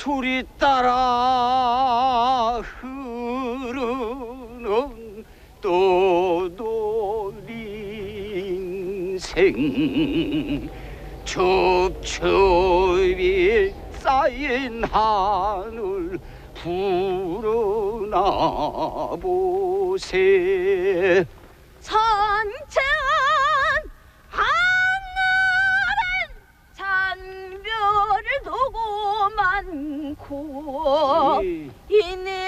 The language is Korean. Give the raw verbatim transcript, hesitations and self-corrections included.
소리 따라 흐르는 떠돌이 인생 첩첩이 쌓인 하늘 불어나 보세. 산책